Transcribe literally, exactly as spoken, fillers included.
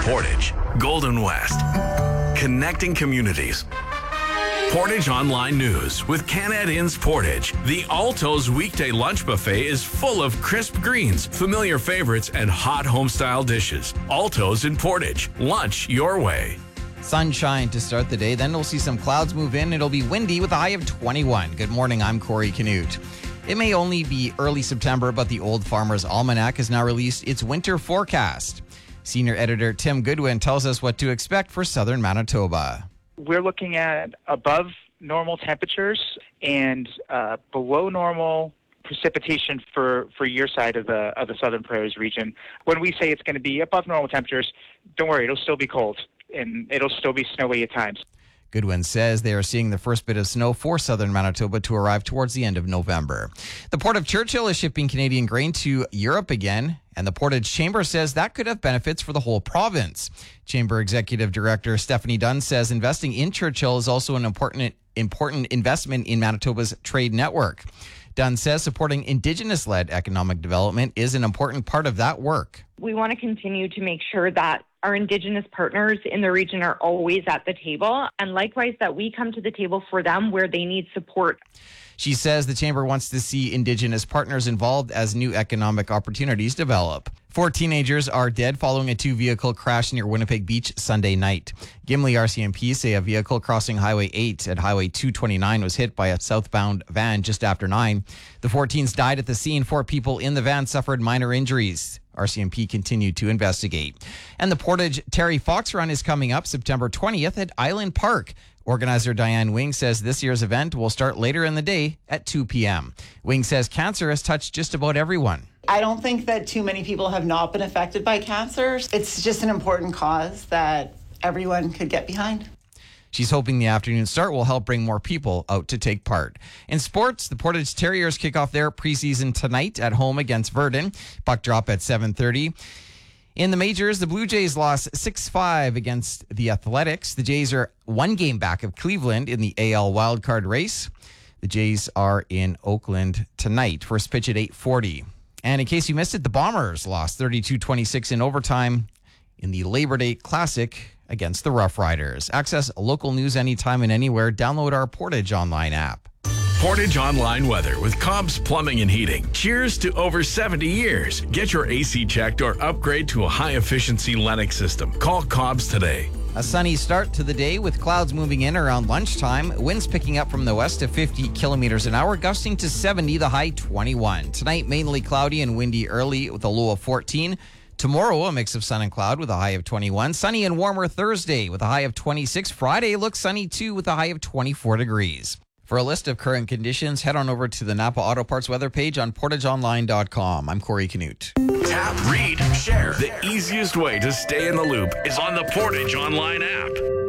Portage, Golden West, connecting communities. Portage Online News with Canad Inns Portage. The Alto's weekday lunch buffet is full of crisp greens, familiar favorites, and hot home-style dishes. Alto's in Portage. Lunch your way. Sunshine to start the day. Then we'll see some clouds move in. It'll be windy with a high of twenty-one. Good morning. I'm Corey Canute. It may only be early September, but the Old Farmer's Almanac has now released its winter forecast. Senior editor Tim Goodwin tells us what to expect for southern Manitoba. We're looking at above normal temperatures and uh, below normal precipitation for, for your side of the of the Southern Prairies region. When we say it's going to be above normal temperatures, don't worry, it'll still be cold and it'll still be snowy at times. Goodwin says they are seeing the first bit of snow for southern Manitoba to arrive towards the end of November. The Port of Churchill is shipping Canadian grain to Europe again, and the Portage Chamber says that could have benefits for the whole province. Chamber Executive Director Stephanie Dunn says investing in Churchill is also an important, important investment in Manitoba's trade network. Dunn says supporting Indigenous-led economic development is an important part of that work. We want to continue to make sure that our Indigenous partners in the region are always at the table, and likewise that we come to the table for them where they need support. She says the Chamber wants to see Indigenous partners involved as new economic opportunities develop. Four teenagers are dead following a two-vehicle crash near Winnipeg Beach Sunday night. Gimli R C M P say a vehicle crossing Highway eight at Highway two twenty-nine was hit by a southbound van just after nine. The four teens died at the scene. Four people in the van suffered minor injuries. R C M P continued to investigate. And the Portage Terry Fox Run is coming up September twentieth at Island Park. Organizer Diane Wing says this year's event will start later in the day at two p.m. Wing says cancer has touched just about everyone. I don't think that too many people have not been affected by cancer. It's just an important cause that everyone could get behind. She's hoping the afternoon start will help bring more people out to take part. In sports, the Portage Terriers kick off their preseason tonight at home against Verdun. Puck drop at seven thirty. In the majors, the Blue Jays lost six five against the Athletics. The Jays are one game back of Cleveland in the A L wildcard race. The Jays are in Oakland tonight. First pitch at eight forty. And in case you missed it, the Bombers lost thirty-two twenty-six in overtime in the Labor Day Classic against the Rough Riders. Access local news anytime and anywhere. Download our Portage Online app. Portage Online weather with Cobb's Plumbing and Heating. Cheers to over seventy years. Get your A C checked or upgrade to a high-efficiency Lennox system. Call Cobb's today. A sunny start to the day with clouds moving in around lunchtime. Winds picking up from the west to fifty kilometers an hour, gusting to seventy, the high twenty-one. Tonight, mainly cloudy and windy early with a low of fourteen. Tomorrow, a mix of sun and cloud with a high of twenty-one. Sunny and warmer Thursday with a high of twenty-six. Friday looks sunny too with a high of twenty-four degrees. For a list of current conditions, head on over to the Napa Auto Parts weather page on portage online dot com. I'm Corey Canute. Tap, read, share. The easiest way to stay in the loop is on the Portage Online app.